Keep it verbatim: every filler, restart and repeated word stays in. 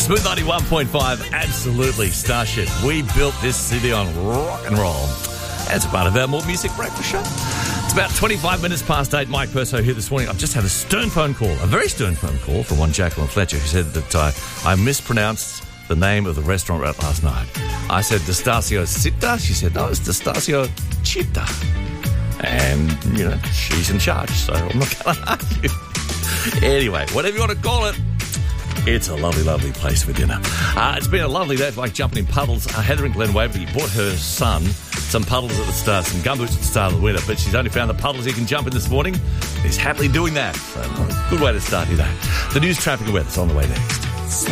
Smooth ninety-one point five, absolutely Starship. We built this city on rock and roll. As a part of our More Music Breakfast Show. It's about twenty-five minutes past eight. Mike Perso here this morning. I've just had a stern phone call, a very stern phone call from one Jacqueline Fletcher who said that uh, I mispronounced the name of the restaurant we're at last night. I said Destasio Citta. She said, no, it's Destasio Citta. And, you know, she's in charge, so I'm not going to argue. Anyway, whatever you want to call it, it's a lovely, lovely place for dinner. Uh, it's been a lovely day, like jumping in puddles. Uh, Heather in Glen Waverley bought her son some puddles at the start, some gumboots at the start of the winter, but she's only found the puddles he can jump in this morning. He's happily doing that. So, good way to start your day. The news, traffic and weather's on the way next.